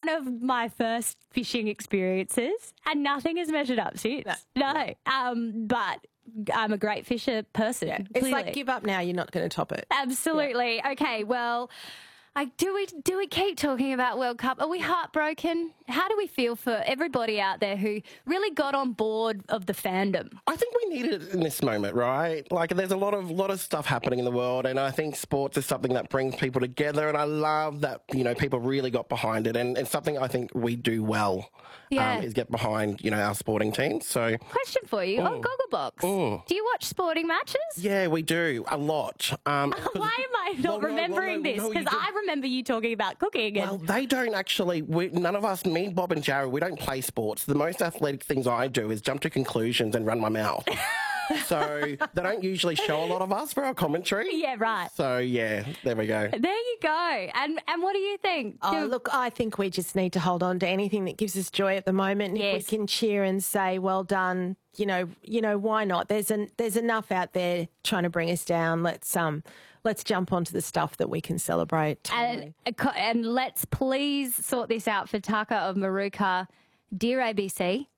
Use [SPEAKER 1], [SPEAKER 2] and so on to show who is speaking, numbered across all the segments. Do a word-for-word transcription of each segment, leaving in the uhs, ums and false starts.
[SPEAKER 1] of my first fishing experiences, and nothing has measured up since. No. no. Um, but I'm a great fisher person.
[SPEAKER 2] Yeah. It's
[SPEAKER 1] clearly.
[SPEAKER 2] like give up now, you're not going to top it.
[SPEAKER 1] Absolutely. Yeah. Okay, well, I, do we do we keep talking about World Cup? Are we heartbroken? How do we feel for everybody out there who really got on board of the fandom?
[SPEAKER 3] I think we need it in this moment, right? Like, there's a lot of lot of stuff happening in the world, and I think sports is something that brings people together, and I love that, you know, people really got behind it, and it's something I think we do well,
[SPEAKER 1] yeah.
[SPEAKER 3] um, is get behind, you know, our sporting teams. So,
[SPEAKER 1] question for you, mm. on Gogglebox, mm. do you watch sporting matches?
[SPEAKER 3] Yeah, we do, a lot. Um,
[SPEAKER 1] Why am I not well, remembering well, no, this? Because no, I remember you talking about cooking. And
[SPEAKER 3] well, they don't actually, we, none of us, me, Bob and Jared, we don't play sports. The most athletic things I do is jump to conclusions and run my mouth. So they don't usually show a lot of us for our commentary.
[SPEAKER 1] Yeah, right.
[SPEAKER 3] So, yeah, there we go.
[SPEAKER 1] There you go. And and what do you think?
[SPEAKER 2] Oh, do... look, I think we just need to hold on to anything that gives us joy at the moment. And
[SPEAKER 1] yes.
[SPEAKER 2] if we can cheer and say, well done, you know, you know, why not? There's an, there's enough out there trying to bring us down. Let's um let's jump onto the stuff that we can celebrate. Totally.
[SPEAKER 1] And, and let's please sort this out for Taka of Maruka. Dear A B C,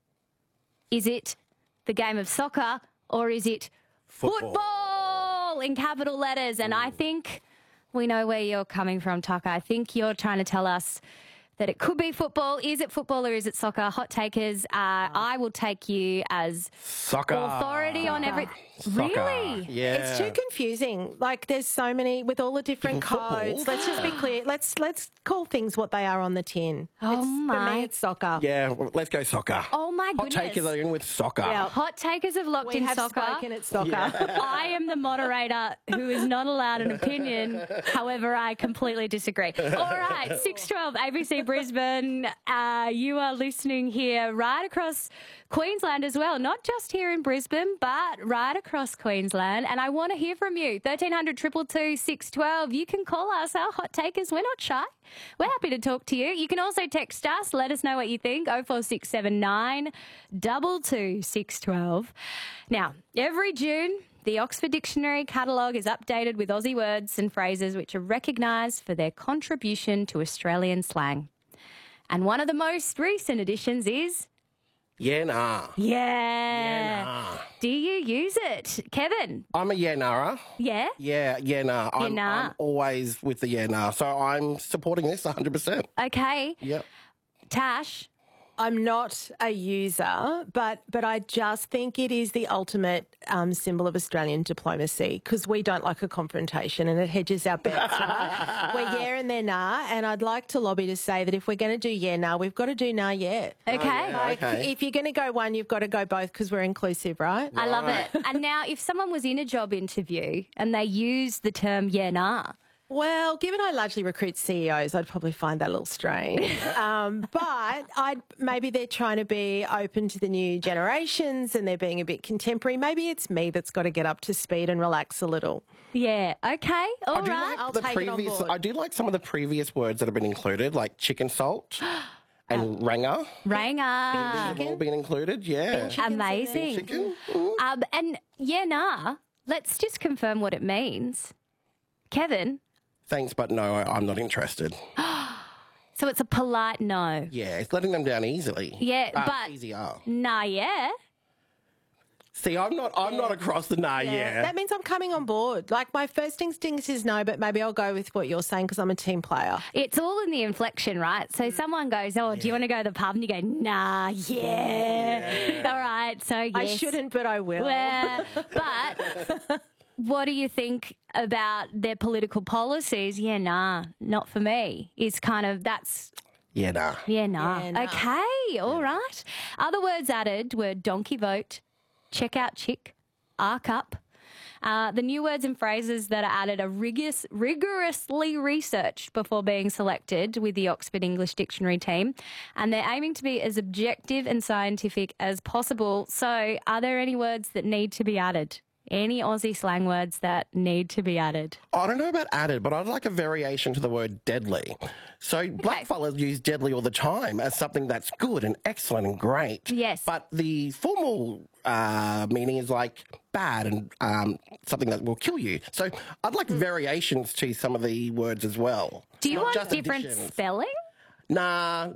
[SPEAKER 1] is it the game of soccer or is it football, football in capital letters? And I think we know where you're coming from, Taka. I think you're trying to tell us that it could be football. Is it football or is it soccer? Hot takers, uh, I will take you as
[SPEAKER 3] soccer
[SPEAKER 1] authority on every.
[SPEAKER 3] Soccer.
[SPEAKER 1] Really?
[SPEAKER 3] Yeah.
[SPEAKER 2] It's too confusing. Like, there's so many with all the different codes.
[SPEAKER 3] Football.
[SPEAKER 2] Let's just be clear. Let's let's call things what they are on the tin.
[SPEAKER 1] Oh
[SPEAKER 2] it's,
[SPEAKER 1] my!
[SPEAKER 2] For me, it's soccer.
[SPEAKER 3] Yeah, well, let's go soccer.
[SPEAKER 1] Oh my
[SPEAKER 3] Hot
[SPEAKER 1] goodness!
[SPEAKER 3] Hot takers are in with soccer.
[SPEAKER 1] Yeah. Hot takers have locked
[SPEAKER 2] we
[SPEAKER 1] in
[SPEAKER 2] have
[SPEAKER 1] soccer.
[SPEAKER 2] Spoken at soccer.
[SPEAKER 3] Yeah.
[SPEAKER 1] I am the moderator who is not allowed an opinion. However, I completely disagree. All right, six twelve A B C Brisbane. Uh, you are listening here right across Queensland as well, not just here in Brisbane, but right across Queensland. And I want to hear from you. thirteen hundred, two two two, six one two. You can call us, our hot takers. We're not shy. We're happy to talk to you. You can also text us. Let us know what you think. oh four six seven nine, two two six one two. Now, every June, the Oxford Dictionary catalogue is updated with Aussie words and phrases which are recognised for their contribution to Australian slang. And one of the most recent additions is...
[SPEAKER 3] Yeah, nah.
[SPEAKER 1] Yeah.
[SPEAKER 3] Yeah, nah.
[SPEAKER 1] Do you use it? Kevin?
[SPEAKER 3] I'm a yeah, nah.
[SPEAKER 1] Yeah?
[SPEAKER 3] Yeah, yeah, nah.
[SPEAKER 1] Yeah,
[SPEAKER 3] I'm,
[SPEAKER 1] nah.
[SPEAKER 3] I'm always with the yeah, nah. So I'm supporting this one hundred percent.
[SPEAKER 1] Okay.
[SPEAKER 3] Yep.
[SPEAKER 1] Tash?
[SPEAKER 2] I'm not a user, but but I just think it is the ultimate um, symbol of Australian diplomacy because we don't like a confrontation and it hedges our bets, right? We're yeah and they're nah, and I'd like to lobby to say that if we're going to do yeah nah, we've got to do nah yeah.
[SPEAKER 1] Okay.
[SPEAKER 3] Oh, yeah,
[SPEAKER 2] like,
[SPEAKER 3] okay.
[SPEAKER 2] If you're going to go one, you've got to go both because we're inclusive, right?
[SPEAKER 1] I love it. And now if someone was in a job interview and they used the term yeah nah,
[SPEAKER 2] well, given I largely recruit C E Os, I'd probably find that a little strange. um, but I'd, maybe they're trying to be open to the new generations and they're being a bit contemporary. Maybe it's me that's got to get up to speed and relax a little.
[SPEAKER 1] yeah, okay, all
[SPEAKER 3] I do
[SPEAKER 1] right.
[SPEAKER 3] like
[SPEAKER 2] I'll
[SPEAKER 3] the
[SPEAKER 2] take it on
[SPEAKER 3] previous.
[SPEAKER 2] board.
[SPEAKER 3] I do like some of the previous words that have been included, like chicken salt and ranger.
[SPEAKER 1] Ranger.
[SPEAKER 3] Have all been included. Yeah.
[SPEAKER 1] Amazing.
[SPEAKER 3] Chicken. Ooh.
[SPEAKER 1] Um, and yeah nah, let's just confirm what it means. Kevin?
[SPEAKER 3] Thanks, but no, I, I'm not interested.
[SPEAKER 1] So it's a polite no.
[SPEAKER 3] Yeah, it's letting them down easily.
[SPEAKER 1] Yeah,
[SPEAKER 3] uh,
[SPEAKER 1] but
[SPEAKER 3] easier.
[SPEAKER 1] nah, yeah.
[SPEAKER 3] See, I'm not. I'm not across the nah. Yeah.
[SPEAKER 2] That means I'm coming on board. Like, my first instinct is no, but maybe I'll go with what you're saying because I'm a team player.
[SPEAKER 1] It's all in the inflection, right? So someone goes, oh, do you want to go to the pub? And you go, nah, yeah. All right, so yes.
[SPEAKER 2] I shouldn't, but I will.
[SPEAKER 1] Well, but what do you think about their political policies? Yeah, nah, not for me. It's kind of, that's...
[SPEAKER 3] Yeah, nah.
[SPEAKER 1] Yeah, nah.
[SPEAKER 2] Yeah, nah.
[SPEAKER 1] Okay, all right. Other words added were donkey vote, checkout chick, arc up. Uh, the new words and phrases that are added are rigorous, rigorously researched before being selected with the Oxford English Dictionary team, and they're aiming to be as objective and scientific as possible. So are there any words that need to be added? Any Aussie slang words that need to be added?
[SPEAKER 3] I don't know about added, but I'd like a variation to the word deadly. So blackfellas use deadly all the time as something that's good and excellent and great.
[SPEAKER 1] Yes.
[SPEAKER 3] But the formal uh, meaning is like bad and um, something that will kill you. So I'd like variations to some of the words as well.
[SPEAKER 1] Do you
[SPEAKER 3] Not
[SPEAKER 1] want
[SPEAKER 3] just
[SPEAKER 1] different
[SPEAKER 3] additions.
[SPEAKER 1] spelling?
[SPEAKER 3] Nah,